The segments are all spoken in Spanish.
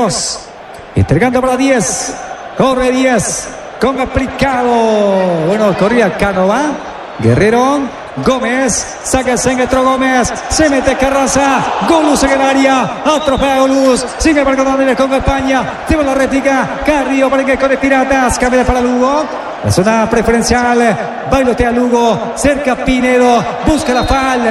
Guerreros. Entregando para 10. Corre 10. Con aplicado. Bueno, corría Cánova. Guerrero. Gómez. Saca el centro Gómez. Se mete Carranza. Goluz en el área. Atropella Goluz. Sigue marcando con España. Lleva la réplica. Carrillo para el con de Piratas. Cambia para Lugo. La zona preferencial. Bailotea Lugo. Cerca Pinedo. Busca la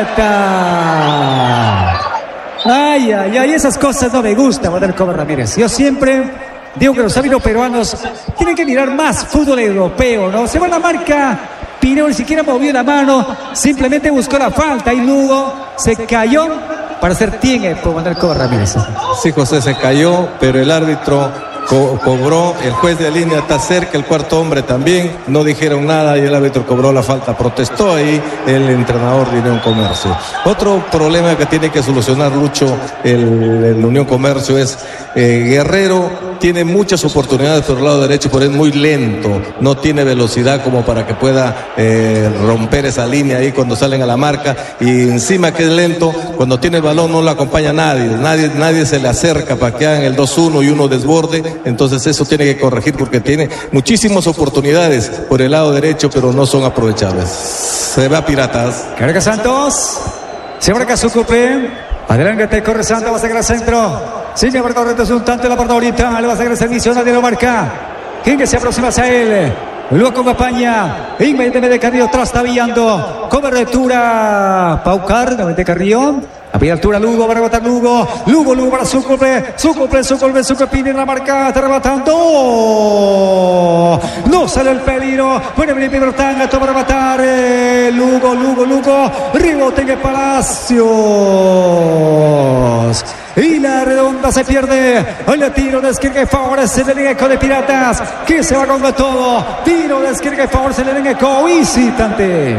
falta. Ay, ay, ay. Esas cosas no me gustan, Manuel Cobar Ramírez. Yo siempre digo que los árbitros peruanos tienen que mirar más fútbol europeo, ¿no? Se va la marca. Pinedo ni siquiera movió la mano. Simplemente buscó la falta. Y Lugo se cayó para hacer tiempo, Manuel Cobar Ramírez. Sí, José, se cayó, pero el árbitro cobró, el juez de línea está cerca, el cuarto hombre también, no dijeron nada y el árbitro cobró la falta, protestó ahí el entrenador de Unión Comercio. Otro problema que tiene que solucionar Lucho el Unión Comercio es Guerrero tiene muchas oportunidades por el lado derecho, pero es muy lento, no tiene velocidad como para que pueda romper esa línea ahí cuando salen a la marca, y encima que es lento, cuando tiene el balón no lo acompaña nadie se le acerca para que hagan el 2-1 y uno desborde. Entonces eso tiene que corregir porque tiene muchísimas oportunidades por el lado derecho, pero no son aprovechables. Se va Piratas. Carga Santos. Se marca su cupé. Adelante, corre Santos, va a sacar al centro. Sigue por correcto, es un tanto la parte ahorita. Le va a sacar el servicio, nadie lo marca. ¿Quién que se aproxima hacia él? Luego con España. Inmediatamente Carrillo trastabillando. Cobertura. Paucar, nuevamente Carrillo. A pie de altura Lugo, va a rebotar Lugo para Sucupé, Pide en la marca, está rematando. No sale el peligro. Puede venir Pedro Tanga, toma a rematar. Lugo. Rebote en Palacios. Y la redonda se pierde. El tiro de esquina que favorece el elenco de Piratas, que se va con todo. Tiro de esquina que favorece el elenco visitante.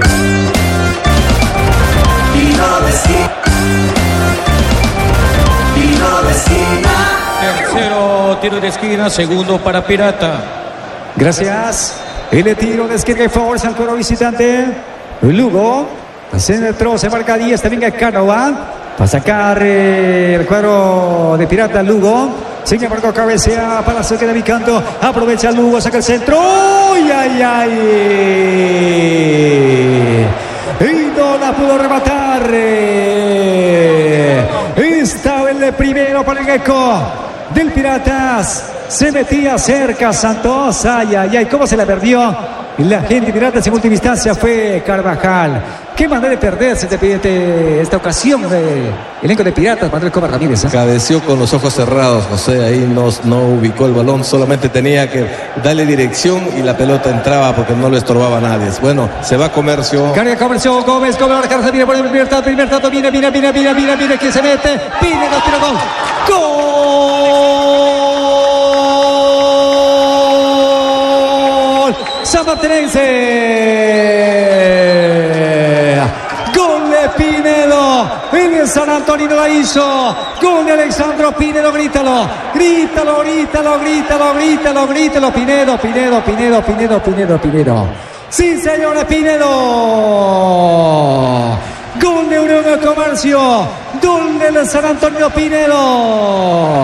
Tercero tiro de esquina, segundo para Pirata. Gracias. El tiro de esquina que favorece al cuadro visitante. Lugo. Centro, se marca 10. También Cánova. Para sacar el cuadro de Pirata Lugo. Sin embargo, cabecea Palacio, queda picando. Aprovecha Lugo, saca el centro. ¡Ay! Y no la pudo rematar. Estaba el primero para el eco del Piratas. Se metía cerca Santos. Ay, cómo se la perdió. La gente de Piratas en última instancia fue Carvajal. Qué manera de perderse esta ocasión el elenco de Piratas, Manuel Cobar Ramírez. Cabeció con los ojos cerrados, José, ahí no ubicó el balón, solamente tenía que darle dirección y la pelota entraba porque no le estorbaba a nadie. Bueno, se va Comercio. Carga Comercio, Gómez, Carranza, viene por el primer tanto, viene, ¿quién se mete? Pide, no tira gol. ¡Gol! Sanmartinense. Gol de Pinedo. En San Antonio la hizo. Gol de Alexandro Pinedo. Grítalo. Pinedo. Sí, señores, Pinedo. Gol de Unión Comercio. Gol del San Antonio Pinedo.